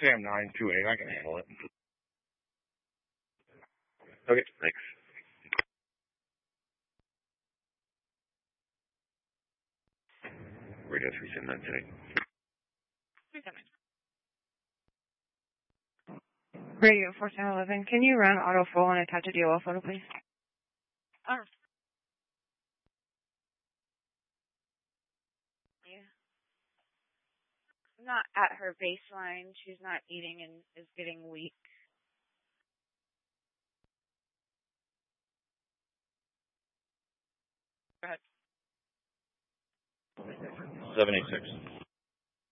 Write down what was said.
Sam 928. I can handle it. Okay, thanks. Radio 3798. 37. Radio 4711. Can you run auto full and attach a DOL photo, please? Yeah. Not at her baseline. She's not eating and is getting weak. Go ahead. 786.